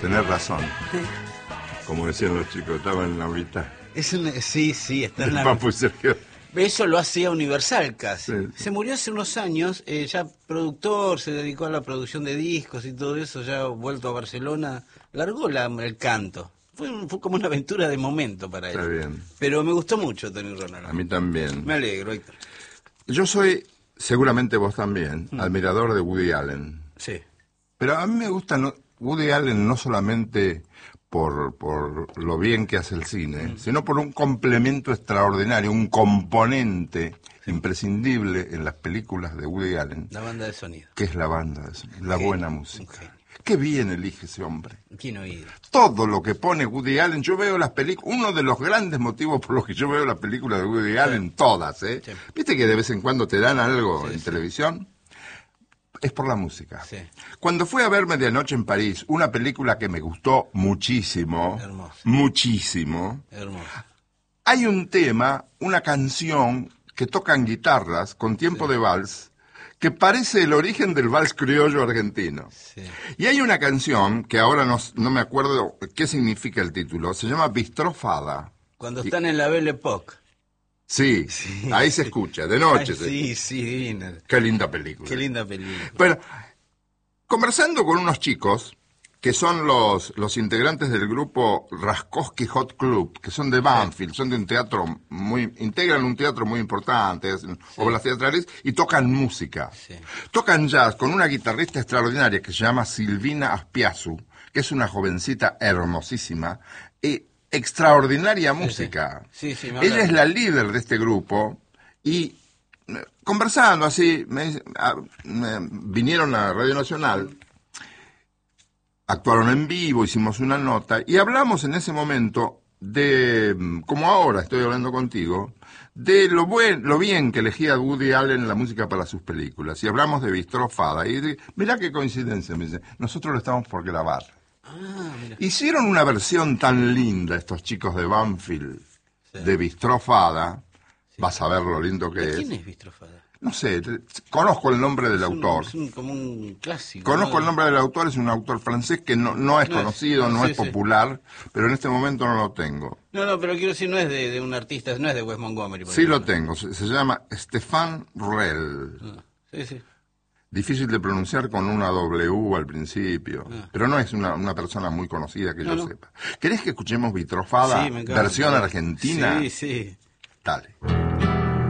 tenés razón. Como decían los chicos, estaba en la mitad. Sí, está en la... Papu y Sergio. Eso lo hacía Universal casi. Sí. Se murió hace unos años, ya productor, se dedicó a la producción de discos y todo eso, ya vuelto a Barcelona, largó el canto. Fue como una aventura de momento para él. Está bien. Pero me gustó mucho Tony Ronald. A mí también. Me alegro, Héctor. Yo soy, seguramente vos también, admirador de Woody Allen. Sí. Pero a mí me gusta Woody Allen no solamente por lo bien que hace el cine, sino por un complemento extraordinario, un componente imprescindible en las películas de Woody Allen. La banda de sonido. Que es la banda de sonido, la buena música. Okay. Qué bien elige ese hombre. ¿Quién oído? Todo lo que pone Woody Allen, yo veo las películas, uno de los grandes motivos por los que yo veo las películas de Woody Allen, todas, ¿eh? Sí. ¿Viste que de vez en cuando te dan algo en televisión? Es por la música. Sí. Cuando fui a ver Medianoche en París, una película que me gustó muchísimo, hermoso. Muchísimo, hermoso. Hay un tema, una canción que tocan guitarras con tiempo de vals, que parece el origen del vals criollo argentino. Sí. Y hay una canción, que ahora no me acuerdo qué significa el título, se llama Bistrot Fada. Cuando están en la Belle Époque. Sí, ahí se escucha, de noche. Sí, divina. Qué linda película. Qué linda película. Bueno, conversando con unos chicos, que son los integrantes del grupo Raskowski Hot Club, que son de Banfield, son de un teatro integran un teatro muy importante, hacen obras teatrales y tocan música. Sí. Tocan jazz con una guitarrista extraordinaria que se llama Silvina Aspiazu, que es una jovencita hermosísima, y extraordinaria música. Sí, ella es la líder de este grupo y conversando así, vinieron a Radio Nacional, actuaron en vivo, hicimos una nota y hablamos en ese momento de, como ahora estoy hablando contigo, de lo bien que elegía Woody Allen la música para sus películas. Y hablamos de Bistrot Fada. Y mirá qué coincidencia, me dice, nosotros lo estamos por grabar. Hicieron una versión tan linda estos chicos de Banfield, de Bistrot Fada. Vas a ver lo lindo que es. ¿Quién es Bistrot Fada? No sé, conozco el nombre del autor. Como un clásico. Conozco el nombre del autor, es un autor francés que no es conocido, no es popular, pero en este momento no lo tengo. No, pero quiero decir, no es de un artista, no es de Wes Montgomery. Sí lo tengo, se llama Stéphane Rell. Sí. Difícil de pronunciar con una W al principio, pero no es una persona muy conocida que yo sepa. ¿Querés que escuchemos Bistrot Fada, versión argentina? Sí. Dale.